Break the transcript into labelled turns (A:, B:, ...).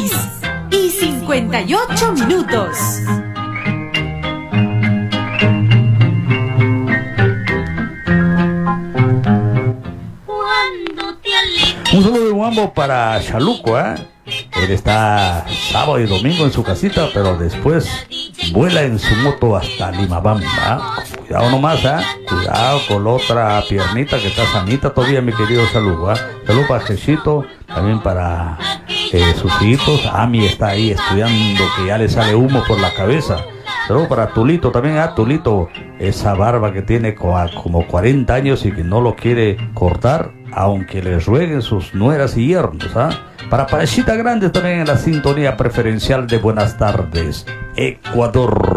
A: 6:58.
B: Un saludo de Guambo para Chaluco, ¿eh? Él está sábado y domingo en su casita, pero después vuela en su moto hasta Limabamba. Cuidado nomás, ¿eh? Cuidado con la otra piernita que está sanita todavía, mi querido Chaluco, ¿eh? Saludos para Jechito, también para sus hijitos. Ami está ahí estudiando, que ya le sale humo por la cabeza. Saludos para Tulito también, Tulito, esa barba que tiene como 40 años y que no lo quiere cortar, aunque le rueguen sus nueras y yernos, Para Parechita Grande también en la sintonía preferencial de Buenas Tardes, Ecuador.